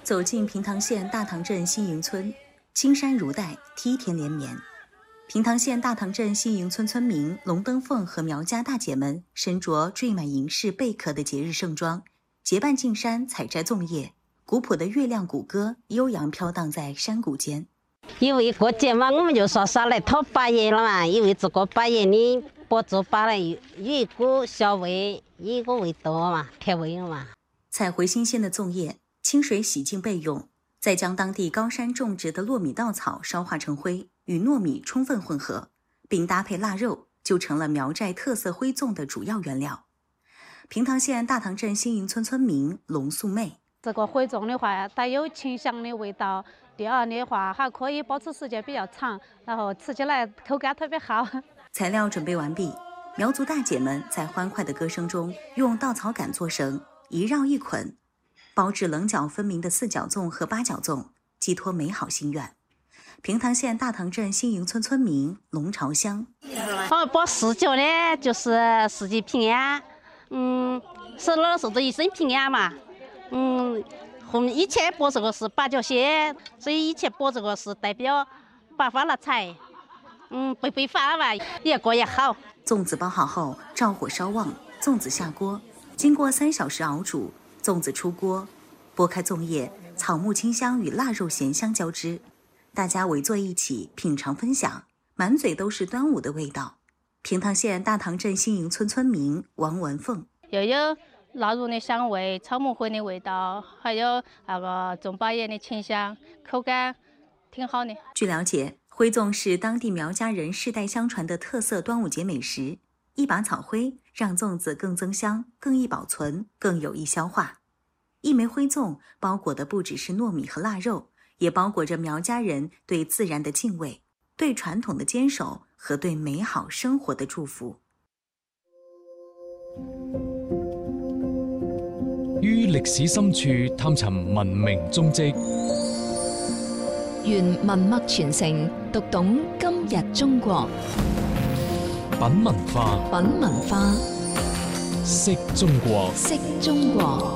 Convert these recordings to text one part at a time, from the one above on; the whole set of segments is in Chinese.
走进平塘县大塘镇新营村，青山如黛，梯田连绵。平塘县大塘镇新营村村民龙登凤和苗家大姐们身着缀满银饰贝壳的节日盛装，结伴进山采摘粽叶。古朴的月亮鼓歌悠扬飘荡在山谷间。 因为过节嘛，我们就说来讨八爷了嘛。因为这个八爷的包做八了有一股小味，一个味道嘛，开胃了嘛。 采回新鲜的粽叶，清水洗净备用，再将当地高山种植的糯米稻草烧化成灰，与糯米充分混合，并搭配腊肉，就成了苗寨特色徽粽的主要原料。平塘县大塘镇新营村村民龙素妹。 这个徽粽的话，带有清香的味道。第二的话，还可以保持时间比较长，然后吃起来口感特别好。 材料准备完毕，苗族大姐们在欢快的歌声中，用稻草杆做绳，一绕一捆，包制棱角分明的4角粽和8角粽，寄托美好心愿。平塘县大塘镇新营村村民龙朝香。 包4角呢，就是4季平安，是老寿的一生平安嘛。以前包这个是8角线，所以以前包这个是代表8发了财，被发了吧，越过越好。 粽子包好后，照火烧旺，粽子下锅，经过3小时熬煮，粽子出锅，剥开粽叶，草木清香与腊肉咸香交织，大家围坐一起品尝分享，满嘴都是端午的味道。平塘县大塘镇新营村村民王文凤。 又有腊肉的香味，草木灰的味道，还有那个粽八叶的清香，口感挺好的。 据了解，徽粽是当地苗家人世代相传的特色端午节美食。一把草灰让粽子更增香、更易保存、更有益消化。一枚徽粽包裹的不只是糯米和腊肉，也包裹着苗家人对自然的敬畏、对传统的坚守和对美好生活的祝福。 於歷史深處探尋文明蹤跡， 願文脈傳承，讀懂今日中國。 品文化， 品文化， 識中國， 識中國。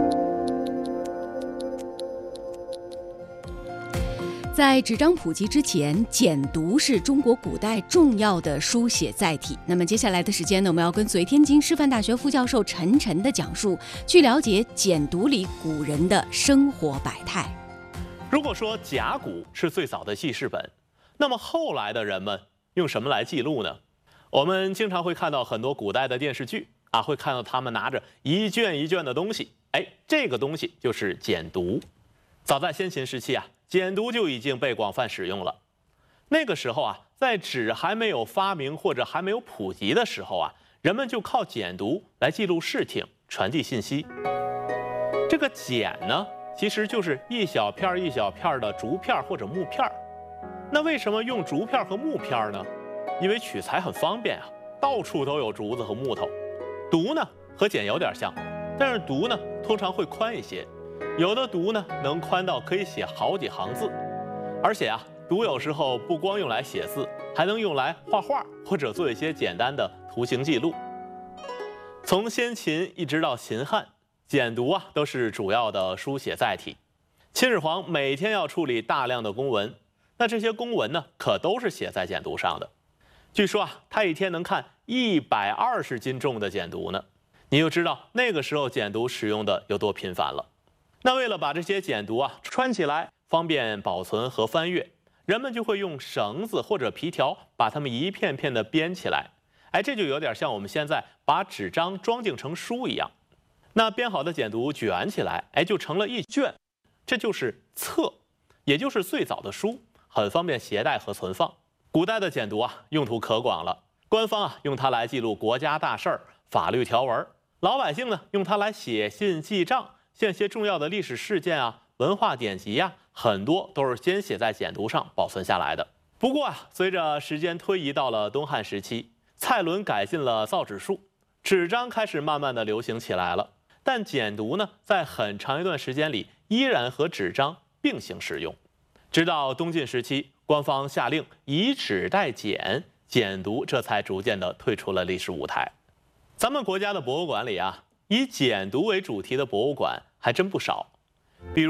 在纸张普及之前，简牍是中国古代重要的书写载体。那么接下来的时间呢，我们要跟随天津师范大学副教授陈晨的讲述，去了解简牍里古人的生活百态。 如果说甲骨是最早的记事本，那么后来的人们用什么来记录呢？我们经常会看到很多古代的电视剧啊，会看到他们拿着一卷一卷的东西，这个东西就是简牍。早在先秦时期啊，简牍就已经被广泛使用了。那个时候啊，在纸还没有发明或者还没有普及的时候啊，人们就靠简牍来记录事情、传递信息。这个简呢，其实就是一小片一小片的竹片或者木片。那为什么用竹片和木片呢？因为取材很方便啊，到处都有竹子和木头。牍呢和简有点像，但是牍呢通常会宽一些。有的牍呢能宽到可以写好几行字，而且啊，牍有时候不光用来写字，还能用来画画或者做一些简单的图形记录。从先秦一直到秦汉，简牍啊都是主要的书写载体。秦始皇每天要处理大量的公文，那这些公文呢可都是写在简牍上的。据说啊，他一天能看120斤重的简牍呢，你就知道那个时候简牍使用的有多频繁了。那为了把这些简牍啊穿起来方便保存和翻阅，人们就会用绳子或者皮条把它们一片片的编起来。这就有点像我们现在把纸张装订成书一样。那编好的简牍卷起来，就成了一卷，这就是册，也就是最早的书，很方便携带和存放。古代的简牍啊，用途可广了。官方啊用它来记录国家大事儿、法律条文；老百姓呢用它来写信记账。像一些重要的历史事件啊、文化典籍啊，很多都是先写在简牍上保存下来的。不过啊，随着时间推移到了东汉时期，蔡伦改进了造纸术，纸张开始慢慢的流行起来了。但简牍呢，在很长一段时间里依然和纸张并行使用，直到东晋时期，官方下令以纸代简，简牍这才逐渐的退出了历史舞台。咱们国家的博物馆里啊，以简牍为主题的博物馆还真不少，比如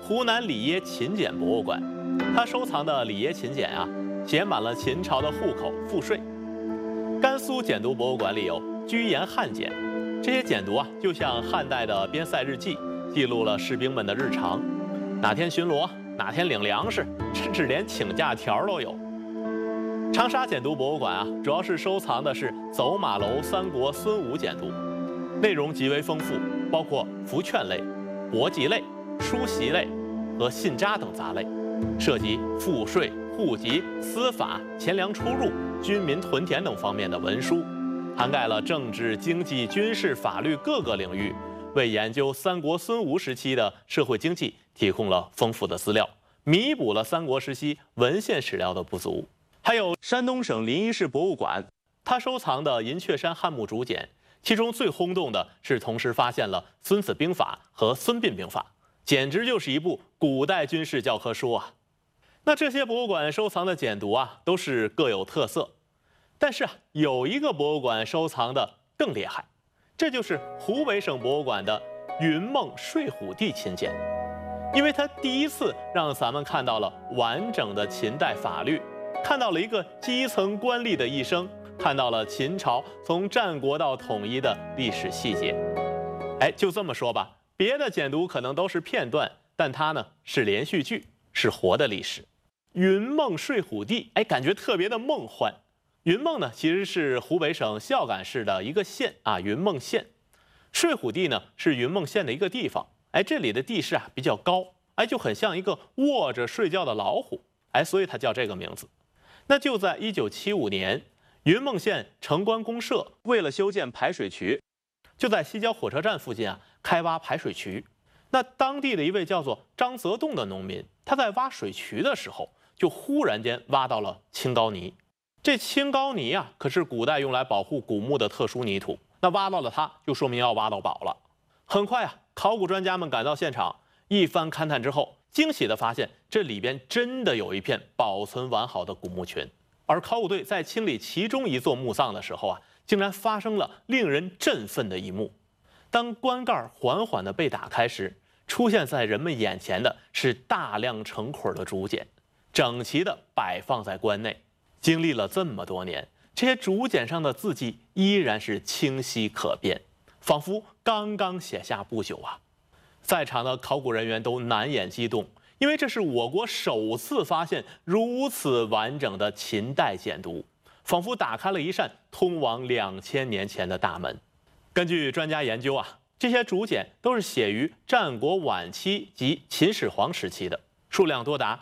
湖南里耶秦简博物馆，它收藏的里耶秦简啊，写满了秦朝的户口赋税。甘肃简牍博物馆里有居延汉简，这些简牍啊，就像汉代的边塞日记，记录了士兵们的日常，哪天巡逻，哪天领粮食，甚至连请假条都有。长沙简牍博物馆啊，主要是收藏的是走马楼三国孙武简牍，内容极为丰富，包括符券类、帛籍类、书席类和信札等杂类，涉及赋税、户籍、司法、钱粮出入、军民屯田等方面的文书，涵盖了政治、经济、军事、法律各个领域，为研究三国孙吴时期的社会经济提供了丰富的资料，弥补了三国时期文献史料的不足。还有山东省临沂市博物馆，它收藏的银雀山汉墓竹简，其中最轰动的是同时发现了《孙子兵法》和《孙膑兵法》，简直就是一部古代军事教科书啊！那这些博物馆收藏的简牍啊，都是各有特色，但是啊，有一个博物馆收藏的更厉害，这就是湖北省博物馆的云梦睡虎地秦简，因为它第一次让咱们看到了完整的秦代法律，看到了一个基层官吏的一生，看到了秦朝从战国到统一的历史细节。哎，就这么说吧，别的简牍可能都是片段，但它呢是连续剧，是活的历史。云梦睡虎地，哎，感觉特别的梦幻。云梦呢，其实是湖北省孝感市的一个县啊，云梦县。睡虎地呢，是云梦县的一个地方。哎，这里的地势啊比较高，哎，就很像一个卧着睡觉的老虎，哎，所以它叫这个名字。那就在1975年，云梦县城关公社为了修建排水渠，就在西郊火车站附近啊开挖排水渠。那当地的一位叫做张泽栋的农民，他在挖水渠的时候，就忽然间挖到了青膏泥。这青膏泥啊，可是古代用来保护古墓的特殊泥土。那挖到了它，就说明要挖到宝了。很快啊，考古专家们赶到现场，一番勘探之后，惊喜地发现这里边真的有一片保存完好的古墓群。而考古队在清理其中一座墓葬的时候啊，竟然发生了令人振奋的一幕。当棺盖缓缓地被打开时，出现在人们眼前的是大量成捆的竹简，整齐地摆放在棺内。经历了这么多年，这些竹简上的字迹依然是清晰可辨，仿佛刚刚写下不久啊！在场的考古人员都难掩激动，因为这是我国首次发现如此完整的秦代简牍，仿佛打开了一扇通往2000年前的大门。根据专家研究啊，这些竹简都是写于战国晚期及秦始皇时期的，数量多达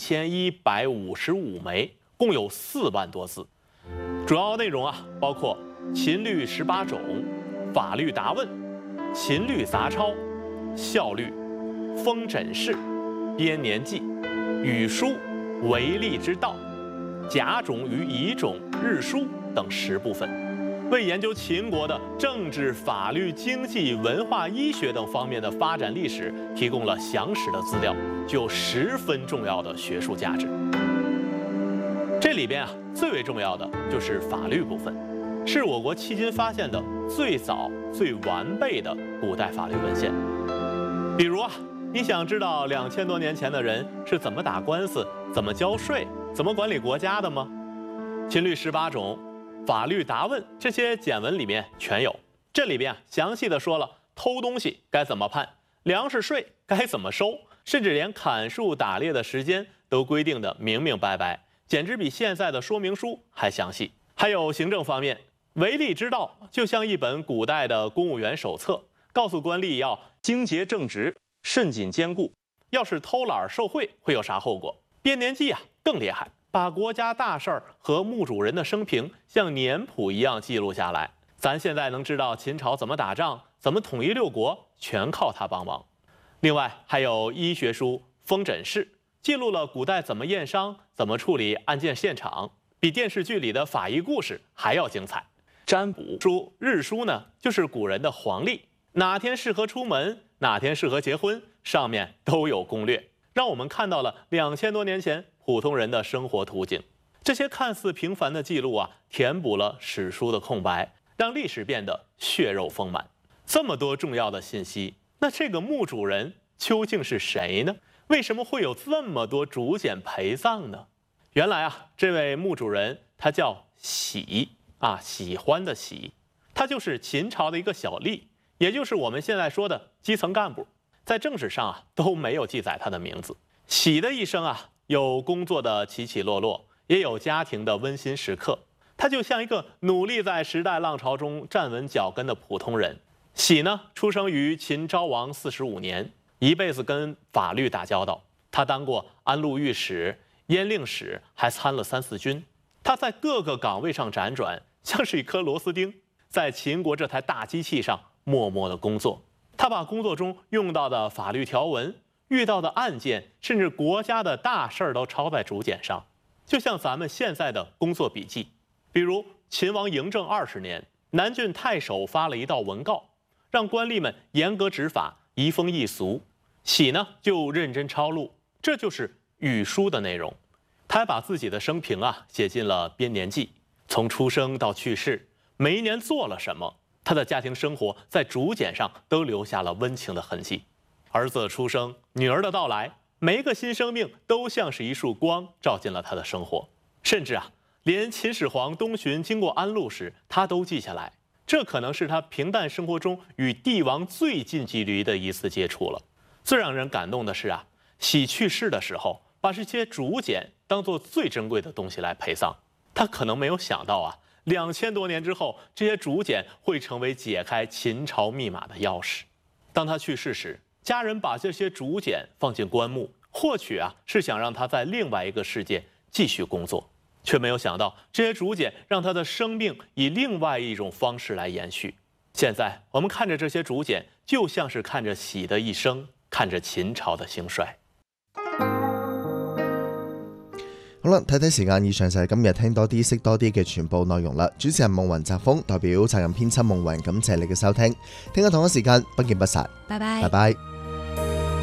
1155枚，共有4万多字。主要内容啊，包括秦律18种、法律答问、秦律杂抄、孝律、封诊事、编年记、语书、为吏之道、甲种与乙种、日书等10部分，为研究秦国的政治、法律、经济、文化、医学等方面的发展历史提供了详实的资料，具有10分重要的学术价值。这里边啊，最为重要的就是法律部分，是我国迄今发现的最早、最完备的古代法律文献。比如啊，你想知道2000多年前的人是怎么打官司、怎么交税、怎么管理国家的吗？秦律18种、法律答问这些简文里面全有。这里边啊，详细的说了偷东西该怎么判，粮食税该怎么收，甚至连砍树打猎的时间都规定的明明白白，简直比现在的说明书还详细。还有行政方面，为吏之道就像一本古代的公务员手册，告诉官吏要精节正直、慎谨坚固，要是偷懒受贿会有啥后果。编年记啊更厉害，把国家大事儿和墓主人的生平像年谱一样记录下来。咱现在能知道秦朝怎么打仗、怎么统一6国，全靠他帮忙。另外还有医学书《封诊事》，记录了古代怎么验伤、怎么处理案件现场，比电视剧里的法医故事还要精彩。占卜书《日书》呢，就是古人的黄历，哪天适合出门，哪天适合结婚，上面都有攻略，让我们看到了2000多年前普通人的生活图景。这些看似平凡的记录啊，填补了史书的空白，让历史变得血肉丰满。这么多重要的信息，那这个墓主人究竟是谁呢？为什么会有这么多竹简陪葬呢？原来啊，这位墓主人他叫喜啊，喜欢的喜，他就是秦朝的一个小吏，也就是我们现在说的基层干部，在正史上啊都没有记载他的名字。喜的一生啊，有工作的起起落落，也有家庭的温馨时刻。他就像一个努力在时代浪潮中站稳脚跟的普通人。喜呢，出生于秦昭王45年，一辈子跟法律打交道。他当过安陆御史、阉令史，还参了3、4军。他在各个岗位上辗转，像是一颗螺丝钉，在秦国这台大机器上默默的工作。他把工作中用到的法律条文、遇到的案件，甚至国家的大事儿都抄在竹简上，就像咱们现在的工作笔记。比如秦王嬴政20年，南郡太守发了一道文告，让官吏们严格执法，移风易俗。喜呢就认真抄录，这就是语书的内容。他还把自己的生平啊写进了编年记，从出生到去世，每一年做了什么，他的家庭生活在竹简上都留下了温情的痕迹。儿子的出生，女儿的到来，每一个新生命都像是一束光照进了他的生活。甚至啊，连秦始皇东巡经过安陆时，他都记下来。这可能是他平淡生活中与帝王最近距离的一次接触了。最让人感动的是啊，喜去世的时候，把这些竹简当作最珍贵的东西来陪葬。他可能没有想到啊，2000多年之后，这些竹简会成为解开秦朝密码的钥匙。当他去世时，家人把这些竹简放进棺木，或许啊是想让他在另外一个世界继续工作，却没有想到这些竹简让他的生命以另外一种方式来延续。现在我们看着这些竹简，就像是看着喜的一生，看着秦朝的兴衰。 好啦，睇睇時間，以上就係今日聽多啲識多啲嘅全部內容啦。主持人夢雲澤峰代表責任編輯夢雲，感謝你嘅收聽。聽日同一時間不見不散， 拜拜， 拜拜。